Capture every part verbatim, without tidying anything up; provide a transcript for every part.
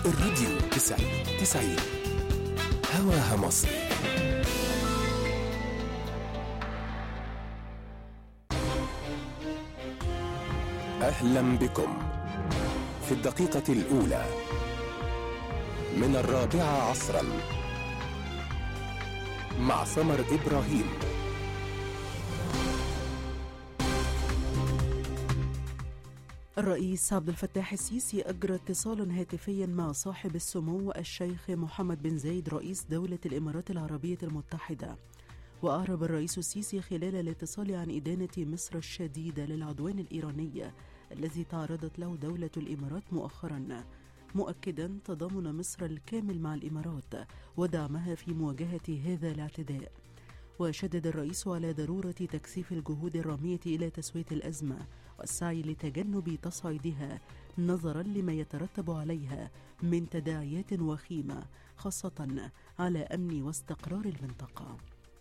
الراديو تسعين تسعين هواها مصر. أهلا بكم في الدقيقة الأولى من الرابعة عصرا مع سمر إبراهيم. الرئيس عبد الفتاح السيسي أجرى اتصالا هاتفيا مع صاحب السمو الشيخ محمد بن زايد رئيس دولة الإمارات العربية المتحدة. وأعرب الرئيس السيسي خلال الاتصال عن إدانة مصر الشديدة للعدوان الإيراني الذي تعرضت له دولة الإمارات مؤخرا، مؤكدا تضامن مصر الكامل مع الإمارات ودعمها في مواجهة هذا الاعتداء. وشدد الرئيس على ضرورة تكثيف الجهود الرامية إلى تسوية الأزمة والسعي لتجنب تصعيدها نظرا لما يترتب عليها من تداعيات وخيمة خاصة على أمن واستقرار المنطقة.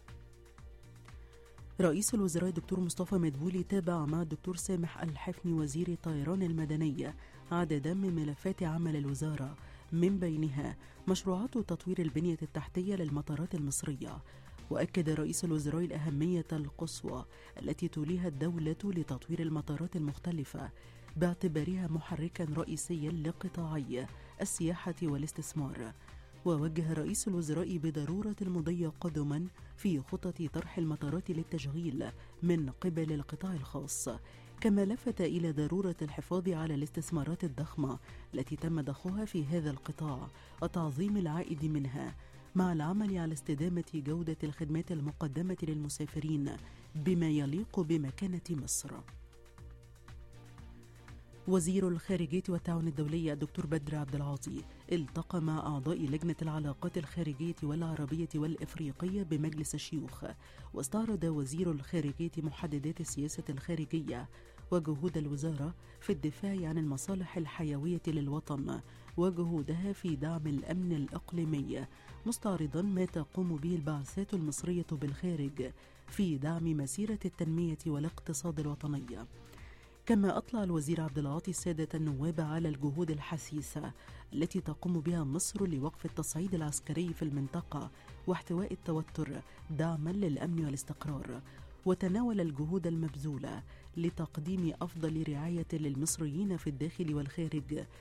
رئيس الوزراء الدكتور مصطفى مدبولي تابع مع الدكتور سامح الحفني وزير الطيران المدني عددا من ملفات عمل الوزارة، من بينها مشروعات تطوير البنية التحتية للمطارات المصرية. وأكد رئيس الوزراء الأهمية القصوى التي توليها الدولة لتطوير المطارات المختلفة باعتبارها محركا رئيسيا لقطاعي السياحة والاستثمار. ووجه رئيس الوزراء بضرورة المضي قدما في خطط طرح المطارات للتشغيل من قبل القطاع الخاص، كما لفت إلى ضرورة الحفاظ على الاستثمارات الضخمة التي تم ضخها في هذا القطاع وتعظيم العائد منها، مع العمل على استدامة جودة الخدمات المقدمة للمسافرين بما يليق بمكانة مصر. وزير الخارجية والتعاون الدولي الدكتور بدر عبد العاطي التقى مع أعضاء لجنة العلاقات الخارجية والعربية والإفريقية بمجلس الشيوخ، واستعرض وزير الخارجية محددات السياسة الخارجية وجهود الوزارة في الدفاع عن المصالح الحيوية للوطن وجهودها في دعم الأمن الإقليمي، مستعرضا ما تقوم به البعثات المصرية بالخارج في دعم مسيرة التنمية والاقتصاد الوطني. كما أطلع الوزير عبد العاطي السادة النواب على الجهود الحثيثة التي تقوم بها مصر لوقف التصعيد العسكري في المنطقة واحتواء التوتر دعما للأمن والاستقرار، وتناول الجهود المبذولة لتقديم أفضل رعاية للمصريين في الداخل والخارج